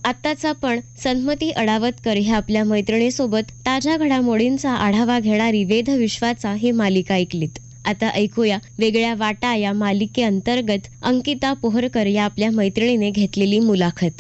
आत्ताच आपण सन्मती अडावतकर ह्या आपल्या मैत्रिणीसोबत ताज्या घडामोडींचा आढावा घेणारी वेधविश्वाचा ही मालिका ऐकलीत. आता ऐकूया वेगळ्या वाटा या मालिकेअंतर्गत अंकिता पोहरकर या आपल्या मैत्रिणीने घेतलेली मुलाखत.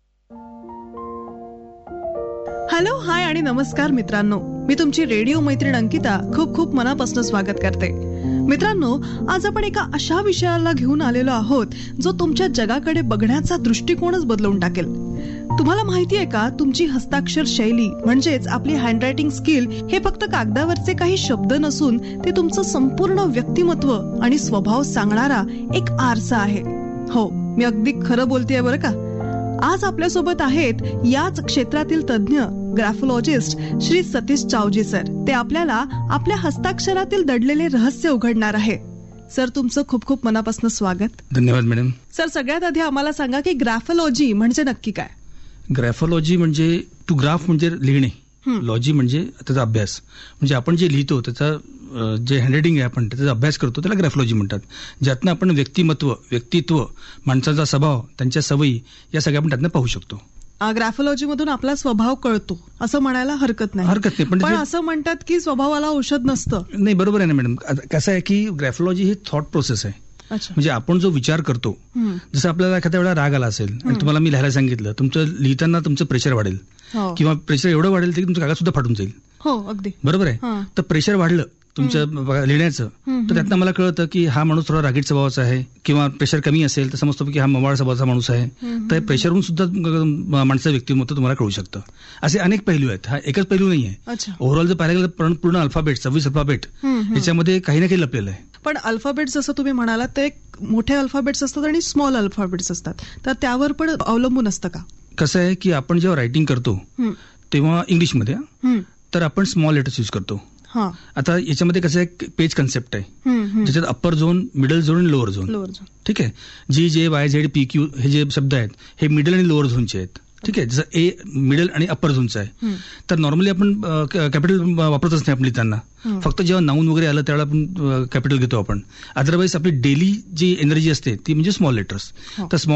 हॅलो, हाय आणि नमस्कार मित्रांनो. मी तुमची रेडिओ मैत्रीण अंकिता खूप खूप मनापासून स्वागत करते. मित्रांनो, आज आपण एका अशा विषयाला घेऊन आलेलो आहोत जो तुमच्या जगाकडे बघण्याचा दृष्टिकोनच बदलवून टाकेल. तुम्हाला माहिती आहे का, तुमची हस्ताक्षर शैली म्हणजेच आपली हँडरायटिंग स्किल हे फक्त कागदावरचे काही शब्द नसून ते तुमचं संपूर्ण व्यक्तिमत्व आणि स्वभाव सांगणारा एक आरसा आहे. हो, मी अगदी खरं बोलतेय बरं का. आज आपल्यासोबत आहेत याच क्षेत्रातील तज्ञ ग्राफोलॉजिस्ट श्री सतीश चावजी सर. ते आपल्याला आपल्या हस्ताक्षरातील दडलेले रहस्य उघडणार आहे. सर, तुमचं खूप खूप मनापासून स्वागत. धन्यवाद मॅडम. सर, सगळ्यात आधी आम्हाला सांगा की ग्राफोलॉजी म्हणजे नक्की काय? ग्राफोलॉजी म्हणजे टू ग्राफ म्हणजे लिहिणे, लॉजी म्हणजे त्याचा अभ्यास. म्हणजे आपण जे लिहितो त्याचा जे हँडरायटिंग आहे आपण त्याचा अभ्यास करतो त्याला ग्राफोलॉजी म्हणतात. ज्यातनं आपण व्यक्तित्व, माणसाचा स्वभाव, त्यांच्या सवयी या सगळ्या आपण त्यातनं पाहू शकतो. ग्राफोलॉजी मधून आपला स्वभाव कळतो असं म्हणायला हरकत नाही. पण असं म्हणतात की स्वभावाला औषध नसतं. नाही, बरोबर आहे ना मॅडम. कसं आहे की ग्राफोलॉजी ही थॉट प्रोसेस आहे. म्हणजे आपण जो विचार करतो, जसं आपल्याला एखाद्या वेळा राग आला असेल आणि तुम्हाला मी लिहायला सांगितलं, तुमचं लिहिताना तुमचं प्रेशर वाढेल किंवा प्रेशर एवढं वाढेल की तुमचं कागद सुद्धा फाटून जाईल. हो, अगदी बरोबर आहे. तर प्रेशर वाढलं तुमचं लिहिण्याचं, तर त्यातनं मला कळतं की हा माणूस थोडा रागीट स्वभावाचा आहे. किंवा प्रेशर कमी असेल तर समजतो की हा मवाळ स्वभावाचा माणूस आहे. तर प्रेशरहून सुद्धा माणसाचं व्यक्तिमत्व तुम्हाला कळू शकतं. असे अनेक पैलू आहेत. हा एकच पैलू नाही आहे. ओव्हरऑल जर पाहायला गेलं पूर्ण अल्फाबेट 26 अल्फाबेट याच्यामध्ये काही ना काही लपलेलं आहे. पण अल्फाबेट जसं तुम्ही म्हणालात ते मोठे अल्फाबेट्स असतात आणि स्मॉल अल्फाबेट्स असतात, तर त्यावर पण अवलंबून असतं का? कसं आहे की आपण जेव्हा रायटिंग करतो तेव्हा इंग्लिशमध्ये तर आपण स्मॉल लेटर्स यूज करतो. आता याच्यामध्ये कसं आहे, पेज कन्सेप्ट आहे ज्याच्यात अप्पर झोन, मिडल झोन आणि लोअर झोन. ठीक आहे. GJYZ PQ हे जे शब्द आहेत हे मिडल आणि लोअर झोनचे आहेत. ठीक आहे. जसं ए मिडल आणि अप्पर झोनचं आहे. तर नॉर्मली आपण कॅपिटल वापरतच नाही आपण लिहिताना. फक्त जेव्हा नाऊन वगैरे आलं त्यावेळेला आपण कॅपिटल घेतो आपण. अदरवाईज आपली डेली जी एनर्जी असते ती म्हणजे स्मॉल लेटर्स. तर